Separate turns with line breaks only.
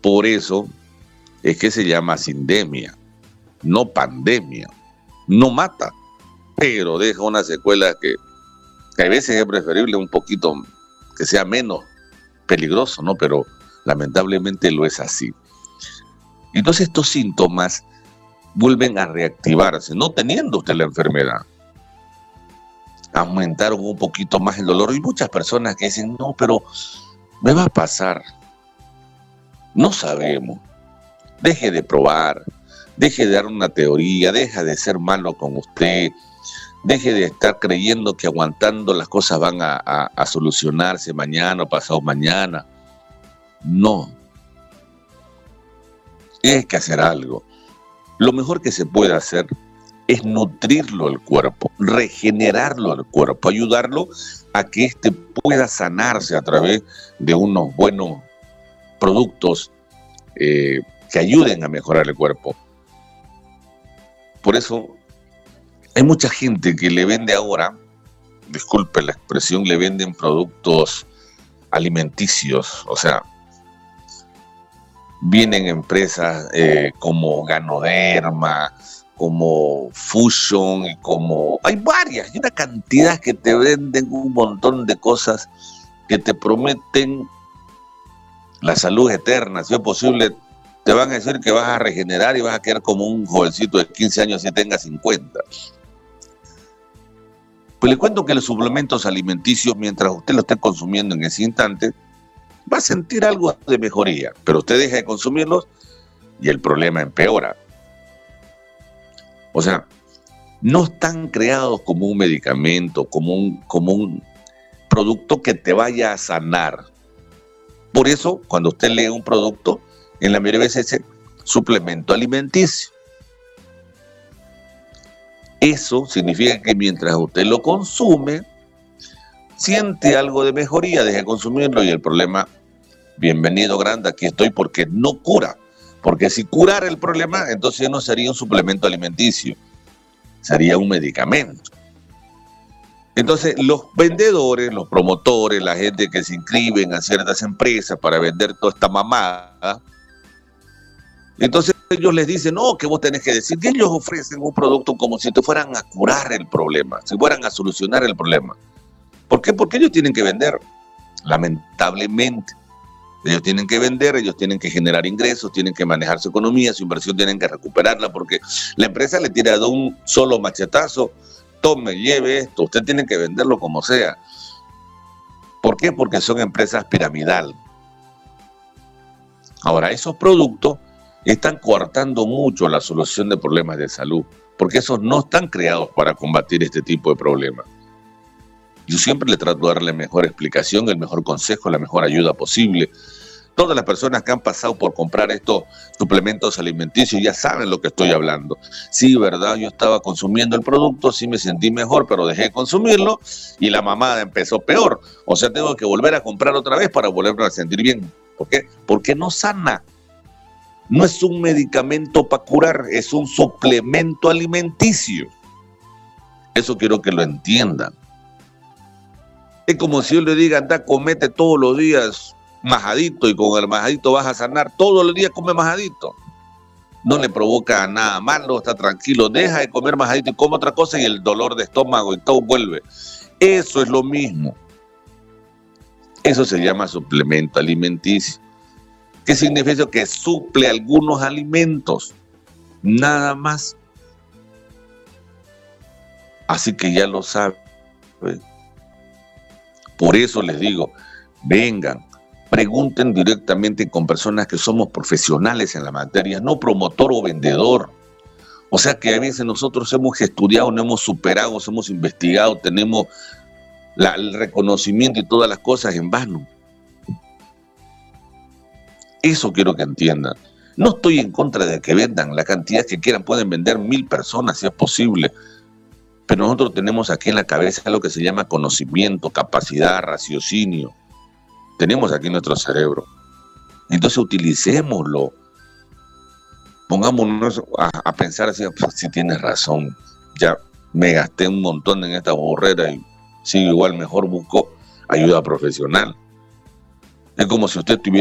Por eso es que se llama sindemia, no pandemia. No mata, pero deja una secuela que a veces es preferible un poquito que sea menos peligroso, ¿no? Pero lamentablemente lo es así. Entonces estos síntomas vuelven a reactivarse, no teniendo usted la enfermedad. Aumentaron un poquito más el dolor. Y muchas personas que dicen, no, pero me va a pasar. No sabemos. Deje de probar, deje de dar una teoría, deja de ser malo con usted, deje de estar creyendo que aguantando las cosas van a solucionarse mañana o pasado mañana. No. Hay que hacer algo. Lo mejor que se puede hacer es nutrirlo el cuerpo, regenerarlo el cuerpo, ayudarlo a que éste pueda sanarse a través de unos buenos productos que ayuden a mejorar el cuerpo. Por eso hay mucha gente que le vende ahora, disculpe la expresión, le venden productos alimenticios, o sea, vienen empresas como Ganoderma, como Fusion, y como hay varias, hay una cantidad que te venden un montón de cosas que te prometen la salud eterna. Si es posible, te van a decir que vas a regenerar y vas a quedar como un jovencito de 15 años si tenga 50. Pues le cuento que los suplementos alimenticios, mientras usted lo esté consumiendo en ese instante, va a sentir algo de mejoría, pero usted deja de consumirlos y el problema empeora. O sea, no están creados como un medicamento, como un producto que te vaya a sanar. Por eso, cuando usted lee un producto, en la mayoría de veces dice suplemento alimenticio. Eso significa que mientras usted lo consume, siente algo de mejoría, deje de consumirlo y el problema, bienvenido grande, aquí estoy, porque no cura. Porque si curara el problema, entonces ya no sería un suplemento alimenticio, sería un medicamento. Entonces los vendedores, los promotores, la gente que se inscriben a ciertas empresas para vender toda esta mamada, entonces ellos les dicen, no, que vos tenés que decir, que ellos ofrecen un producto como si te fueran a curar el problema, si fueran a solucionar el problema. ¿Por qué? Porque ellos tienen que vender, lamentablemente. Ellos tienen que vender, ellos tienen que generar ingresos, tienen que manejar su economía, su inversión tienen que recuperarla, porque la empresa le tira de un solo machetazo, tome, lleve esto, usted tiene que venderlo como sea. ¿Por qué? Porque son empresas piramidal. Ahora, esos productos están coartando mucho la solución de problemas de salud, porque esos no están creados para combatir este tipo de problemas. Yo siempre le trato de darle la mejor explicación, el mejor consejo, la mejor ayuda posible. Todas las personas que han pasado por comprar estos suplementos alimenticios ya saben lo que estoy hablando. Sí, verdad, yo estaba consumiendo el producto, sí me sentí mejor, pero dejé de consumirlo y la mamada empezó peor. O sea, tengo que volver a comprar otra vez para volverme a sentir bien. ¿Por qué? Porque no sana. No es un medicamento para curar, es un suplemento alimenticio. Eso quiero que lo entiendan. Es como si yo le diga, anda, comete todos los días majadito y con el majadito vas a sanar. Todos los días come majadito. No le provoca nada malo, está tranquilo, deja de comer majadito y come otra cosa y el dolor de estómago y todo vuelve. Eso es lo mismo. Eso se llama suplemento alimenticio. ¿Qué significa eso? Que suple algunos alimentos, nada más. Así que ya lo saben. Por eso les digo, vengan, pregunten directamente con personas que somos profesionales en la materia, no promotor o vendedor. O sea que a veces nosotros hemos estudiado, no hemos superado, hemos investigado, tenemos el reconocimiento y todas las cosas en vano. Eso quiero que entiendan. No estoy en contra de que vendan la cantidad que quieran, pueden vender 1000 personas si es posible. Pero nosotros tenemos aquí en la cabeza lo que se llama conocimiento, capacidad, raciocinio. Tenemos aquí nuestro cerebro. Entonces utilicémoslo. Pongámonos a pensar así, pues, si tienes razón. Ya me gasté un montón en esta borrera y sigo igual, mejor busco ayuda profesional. Es como si usted tuviera